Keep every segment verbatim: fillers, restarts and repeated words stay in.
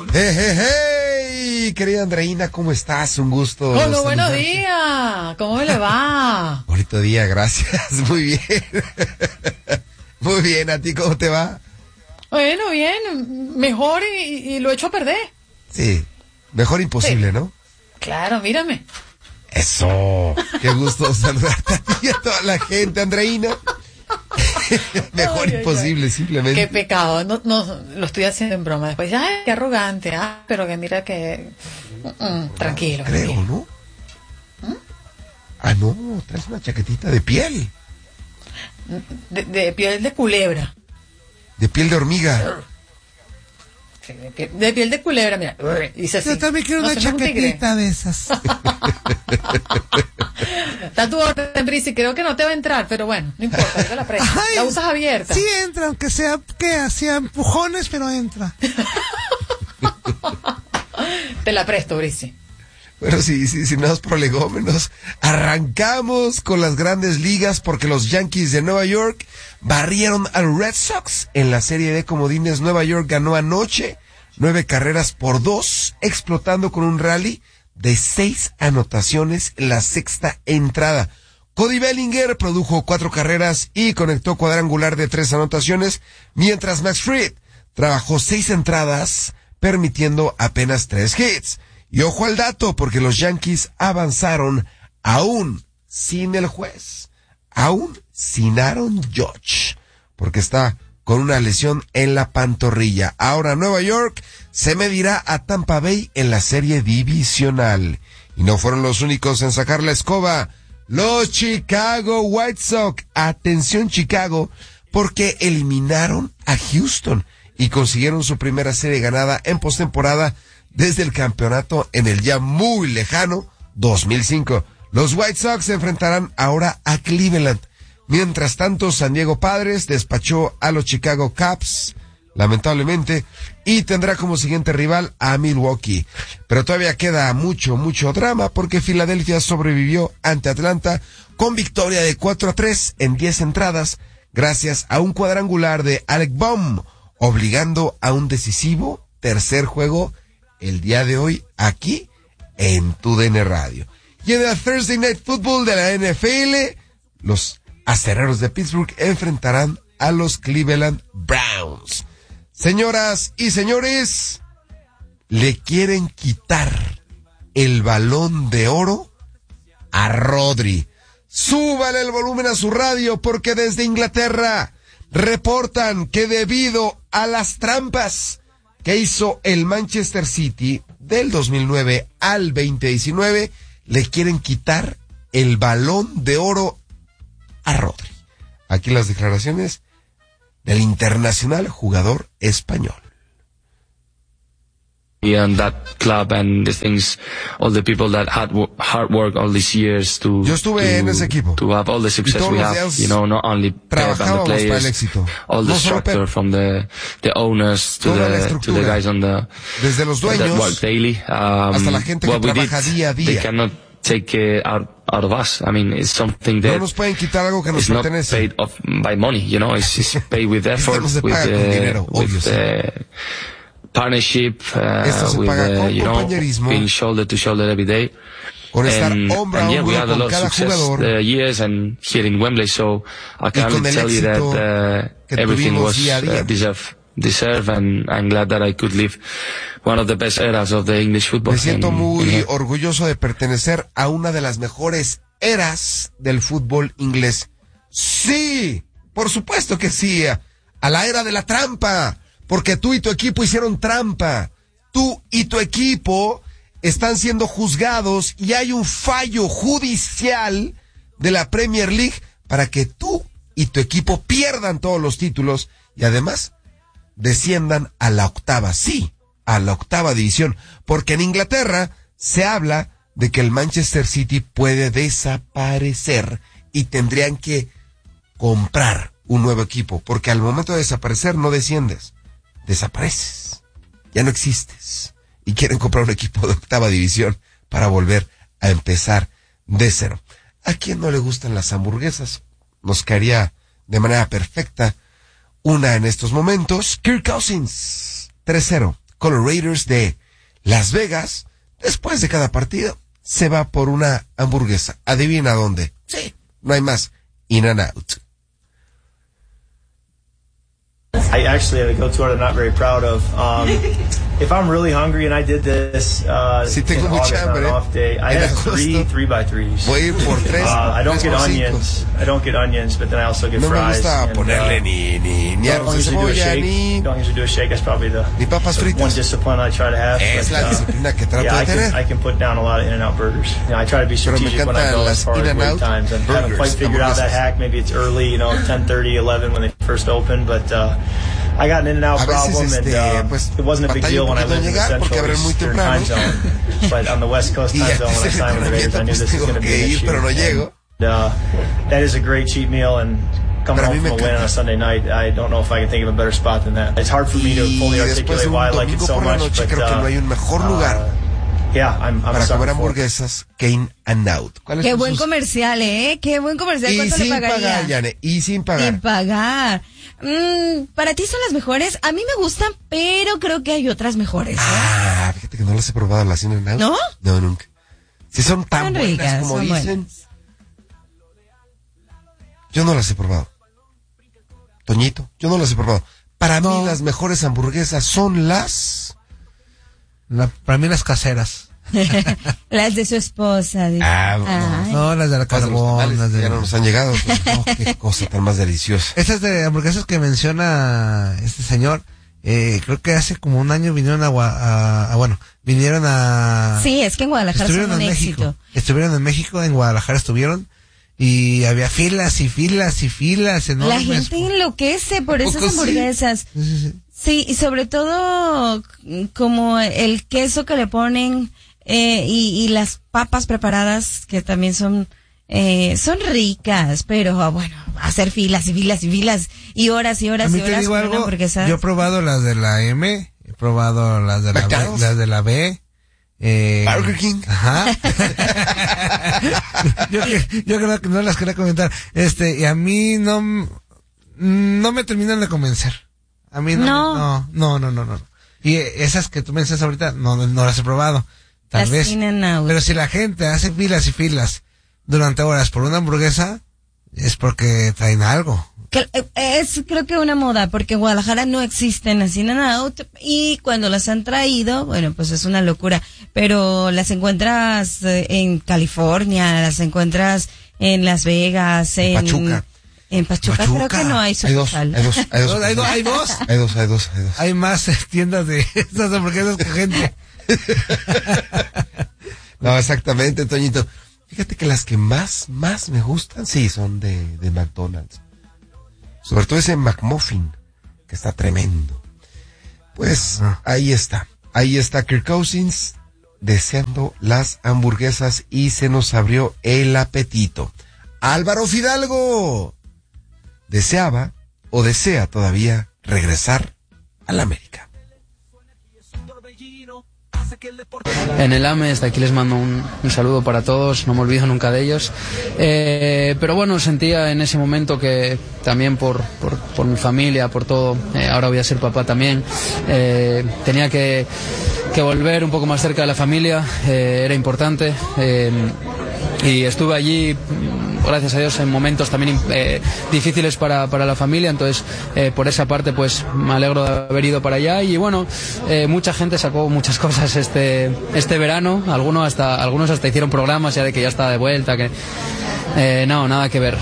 Hey, hey, hey, querida Andreina, ¿cómo estás? Un gusto. Hola, buenos días. ¿Cómo le va? Bonito día, gracias. Muy bien. Muy bien, ¿a ti cómo te va? Bueno, bien. Mejor y, y lo echo a perder. Sí, mejor imposible, sí. ¿No? Claro, mírame. Eso. Qué gusto saludarte a ti y a toda la gente, Andreina. Mejor ay, imposible, ay, ay. Simplemente. Qué pecado, no, no, lo estoy haciendo en broma. Después, ay, qué arrogante, ah, pero que mira que... Mm, tranquilo. Creo, tranquilo. ¿no? ¿Mm? Ah, no, traes una chaquetita de piel. De, de piel de culebra. De piel de hormiga. Sí, de, piel, de piel de culebra, mira. Dice así. Yo también quiero no una chaquetita de esas. Está tu orden, Brice, creo que no te va a entrar, pero bueno, no importa, yo la presto. Ay, la usas abierta. Sí entra, aunque sea, que hacía empujones, pero entra. Te la presto, Brice. Bueno, sí, sí, sin más prolegómenos, arrancamos con las grandes ligas porque los Yankees de Nueva York barrieron al Red Sox en la serie de comodines. Nueva York ganó anoche nueve carreras por dos, explotando con un rally de seis anotaciones en la sexta entrada. Cody Bellinger produjo cuatro carreras y conectó cuadrangular de tres anotaciones, mientras Max Fried trabajó seis entradas, permitiendo apenas tres hits. Y ojo al dato, porque los Yankees avanzaron aún sin el juez, aún sin Aaron Judge, porque está con una lesión en la pantorrilla. Ahora Nueva York se medirá a Tampa Bay en la serie divisional. Y no fueron los únicos en sacar la escoba. Los Chicago White Sox, atención Chicago, porque eliminaron a Houston y consiguieron su primera serie ganada en postemporada desde el campeonato en el ya muy lejano dos mil cinco. Los White Sox se enfrentarán ahora a Cleveland. Mientras tanto, San Diego Padres despachó a los Chicago Cubs, lamentablemente, y tendrá como siguiente rival a Milwaukee. Pero todavía queda mucho, mucho drama porque Filadelfia sobrevivió ante Atlanta con victoria de cuatro a tres en diez entradas, gracias a un cuadrangular de Alec Bohm, obligando a un decisivo tercer juego el día de hoy aquí en Tu D N Radio. Y en el Thursday Night Football de la N F L, los Acereros de Pittsburgh enfrentarán a los Cleveland Browns. Señoras y señores, le quieren quitar el Balón de Oro a Rodri. Súbale el volumen a su radio porque desde Inglaterra reportan que debido a las trampas que hizo el Manchester City del dos mil nueve al veinte diecinueve, le quieren quitar el Balón de Oro a Rodri. Aquí las declaraciones del internacional jugador español. And that club and the things, all the people that had w- hard work all these years to, Yo estuve to, en ese equipo. to have all the success we have, you know, not only Pep and the players, all the no structure from the, the owners to the, to the guys on the, desde los dueños, that work daily, um, hasta la gente que trabaja did, día a día. They cannot take it out, out of us. I mean, it's something that no nos pueden quitar algo que nos it's not pertenece. paid of, by money, you know, it's, it's paid with effort, with, uh, dinero, with, obvio, uh, partnership, uh, with, uh, you know, being shoulder to shoulder every day. Con estar and, hombro a and yeah, we hombro had a con lot of cada success jugador. uh, years and here in Wembley, so I can tell you that uh, everything was uh, deserved. Deserve and I'm glad that I could live one of the best eras of the English football. Me siento in, muy in orgulloso de pertenecer a una de las mejores eras del fútbol inglés. Sí, por supuesto que sí, a la era de la trampa, porque tú y tu equipo hicieron trampa. Tú y tu equipo están siendo juzgados y hay un fallo judicial de la Premier League para que tú y tu equipo pierdan todos los títulos y además desciendan a la octava, sí, a la octava división, porque en Inglaterra se habla de que el Manchester City puede desaparecer y tendrían que comprar un nuevo equipo, porque al momento de desaparecer no desciendes, desapareces, ya no existes, y quieren comprar un equipo de octava división para volver a empezar de cero. ¿A quién no le gustan las hamburguesas? Nos caería de manera perfecta una en estos momentos. Kirk Cousins, tres cero con los Raiders de Las Vegas. Después de cada partido, se va por una hamburguesa. ¿Adivina dónde? Sí, no hay más. In-N-Out. I actually have a go-to I'm not very proud of. Um, if I'm really hungry and I did this uh, si tengo in mucha August hambre, on an off day, I have three three by threes. Voy a ir por tres. Uh, I don't tres get onions. I don't get onions, but then I also get no fries. No me gusta and, ponerle uh, ni ni ni arroz de cebolla ni. Don't usually do a shake. That's probably the, ni papas the fritas. one discipline I try to have. Es but, la uh, disciplina que trato yeah, de tener. I can, I can put down a lot of In-N-Out burgers. You know, I try to be strategic when I go as far as wait times. And haven't quite figured out that hack. Maybe it's early, you know, ten thirty, eleven when they first open, but. Uh, I got an In-N-Out problem, este, and uh, pues, it wasn't a big deal when I lived in the Central Eastern time zone. But on the West Coast time zone, when I signed with the Raiders, I knew this was going to be an issue. Pero no llego. And, uh, that is a great cheat meal, and coming home from a win on a Sunday night, I don't know if I can think of a better spot than that. It's hard for me to fully articulate why I like it so much, but creo que no hay un mejor lugar. Uh, Yeah, I'm, I'm para comer hamburguesas que In-N-Out. Qué buen sus... comercial, ¿eh? Qué buen comercial. ¿Cuánto le pagaría? Y sin pagar, Yane, y sin pagar. Sin pagar. Mm, para ti son las mejores. A mí me gustan, pero creo que hay otras mejores, ¿eh? Ah, fíjate que no las he probado las In-N-Out. ¿No? No, nunca. Si son tan son buenas ricas, como son dicen. Buenas. Yo no las he probado. Toñito, yo no las he probado. Para no. mí las mejores hamburguesas son las... La, para mí las caseras. Las de su esposa. De... Ah, no, no, las de la carbón. Las de... Ya no nos han llegado. Pues, no, qué cosa tan más deliciosa. Estas de hamburguesas que menciona este señor, eh, creo que hace como un año vinieron a, a, a bueno, vinieron a... Sí, es que en Guadalajara estuvieron son un en éxito. México. Estuvieron en México, en Guadalajara estuvieron. Y había filas y filas y filas enormes. La gente enloquece por esas hamburguesas. Sí, sí, sí. Sí, y sobre todo como el queso que le ponen eh, y, y las papas preparadas que también son eh, son ricas, pero bueno, hacer filas y filas y filas y horas y horas A mí y te horas. digo algo, yo he probado las de la M, he probado las de la B, las de la B. Eh, Burger King. Ajá. yo, yo creo que no las quería comentar. Este, y a mí no, no me terminan de convencer. A mí no, no, no, no, no, no. Y esas que tú mencionas ahorita, no, no las he probado. Tal las vez. Pero si la gente hace filas y filas durante horas por una hamburguesa, es porque traen algo. Que es creo que una moda, porque en Guadalajara no existen las In-N-Out y cuando las han traído, bueno, pues es una locura, pero las encuentras en California, las encuentras en Las Vegas, en Pachuca. En Pachuca, Pachuca. creo que no hay sucursal. Hay dos, hay dos, hay dos. Hay dos, hay dos, hay dos, hay dos. Hay más tiendas de estas hamburguesas que gente. No, exactamente, Toñito. Fíjate que las que más, más me gustan, sí, son de, de McDonald's. Sobre todo ese McMuffin, que está tremendo. Pues, ah. ahí está. Ahí está Kirk Cousins, deseando las hamburguesas y se nos abrió el apetito. Álvaro Fidalgo deseaba, o desea todavía, regresar a la América. En el A M E, desde aquí les mando un, un saludo para todos, no me olvido nunca de ellos. Eh, pero bueno, sentía en ese momento que también por, por, por mi familia, por todo, eh, ahora voy a ser papá también, eh, tenía que, que volver un poco más cerca de la familia, eh, era importante. Eh, y estuve allí, gracias a Dios, en momentos también eh, difíciles para, para la familia, entonces eh, por esa parte pues me alegro de haber ido para allá y bueno, eh, mucha gente sacó muchas cosas este este verano, algunos hasta algunos hasta hicieron programas ya de que ya estaba de vuelta, que eh, no, nada que ver.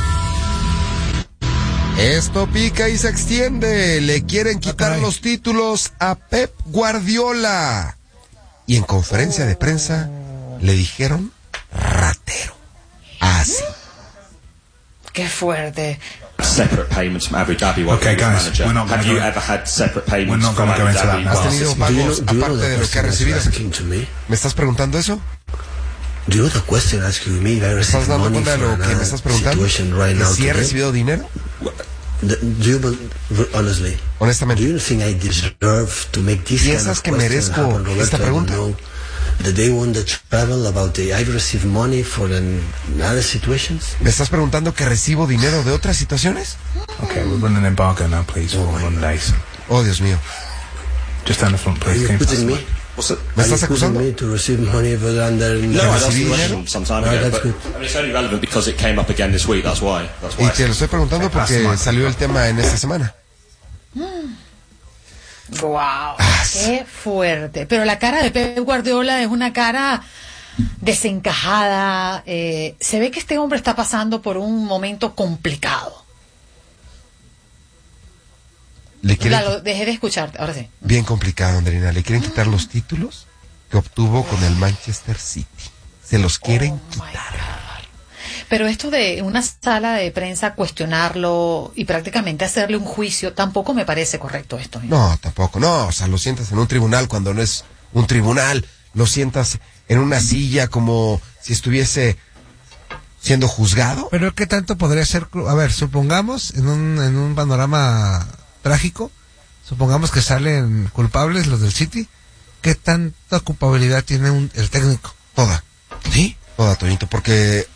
Esto pica y se extiende, le quieren quitar okay. los títulos a Pep Guardiola y en conferencia de prensa le dijeron ratero. Así. Qué fuerte. Separate payments from Abu Dhabi. Okay, guys, we're not going to go. Have you ever had separate payments from Abu Dhabi? ¿Has tenido pagos aparte de lo que has recibido? ¿Me estás preguntando eso? Do you know the question asking me if I ¿Estás dando cuenta de lo que me estás preguntando? Right ¿Que si he recibido dinero? Do you, honestly, honestamente, do you think I deserve to make this ¿piensas kind of que merezco esta pregunta? The day when the travel about the I receive money for an, other situations. ¿Me estás preguntando que recibo dinero de otras situaciones? Okay, we're running an embargo now, please. For one day. Oh, Dios mío. Just down the front, please. Can you pass me? What's it? ¿Me estás acusando? Me to receive money for under... No, I asked the question some time ago, but I mean, it's only relevant because it came up again this week, that's why. That's why. Y te lo estoy preguntando porque salió el tema en esta semana. Wow, ah, qué fuerte. Pero la cara de Pep Guardiola es una cara desencajada. Eh, se ve que este hombre está pasando por un momento complicado. ¿Le quieren... Claro, dejé de escucharte, ahora sí. Bien complicado, Andrina. Le quieren quitar los títulos que obtuvo con el Manchester City. Se los quieren oh quitar. Pero esto de una sala de prensa cuestionarlo y prácticamente hacerle un juicio, tampoco me parece correcto esto. ¿eh? No, tampoco. No, o sea, lo sientas en un tribunal cuando no es un tribunal. Lo sientas en una silla como si estuviese siendo juzgado. Pero ¿qué tanto podría ser? A ver, supongamos en un, en un panorama trágico, supongamos que salen culpables los del City. ¿Qué tanta culpabilidad tiene un, el técnico? Toda. ¿Sí? Toda, Toñito, porque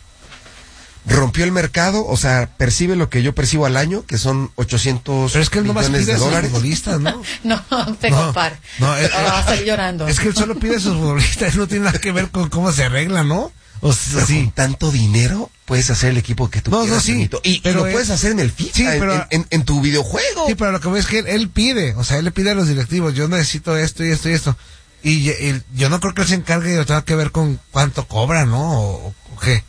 rompió el mercado, o sea, percibe lo que yo percibo al año, que son ochocientos Pero es que él no millones de dólares. Futbolistas, ¿no? no, te no, compar. No, es, va a salir llorando. Es que él solo pide a sus futbolistas, no tiene nada que ver con cómo se arregla, ¿no? O sea, sí. Con tanto dinero puedes hacer el equipo que tú no, quieras. No, sí, y, pero y lo es, puedes hacer en el FIFA, sí, pero, en, en, en tu videojuego. Sí, pero lo que voy es que él, él pide, o sea, él le pide a los directivos, yo necesito esto y esto y esto. Y, y yo no creo que él se encargue de tenga que ver con cuánto cobra, ¿no? O, o qué.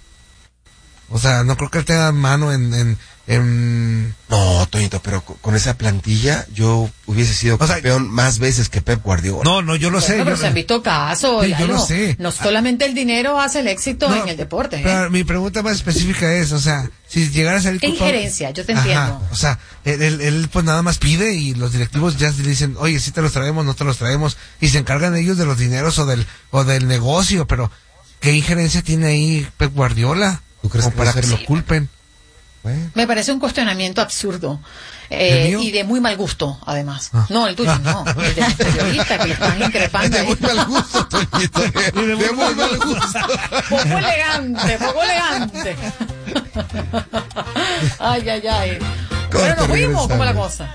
O sea, no creo que él tenga mano en... en, en... No, Toñito, pero con esa plantilla yo hubiese sido o sea, campeón más veces que Pep Guardiola. No, no, yo lo bueno, sé. Pero yo se no... han visto casos. Sí, yo lo sé. No solamente el dinero hace el éxito no, en el deporte. ¿eh? Pero mi pregunta más específica es, o sea, si llegara a salir... ¿Qué injerencia? Yo te entiendo. Ajá, o sea, él, él, él pues nada más pide y los directivos ya le dicen, oye, sí te los traemos, no te los traemos, y se encargan ellos de los dineros o del, o del negocio, pero ¿qué injerencia tiene ahí Pep Guardiola? ¿Tú crees o que para que sí? lo culpen? Bueno. Me parece un cuestionamiento absurdo eh, y de muy mal gusto, además. Ah. No, el tuyo no, el de los periodistas que le están increpando. De muy mal gusto, Toñito. De, de, de muy, muy mal gusto. Poco elegante, poco elegante. Ay, ay, ay. Bueno, nos fuimos, ¿cómo la cosa?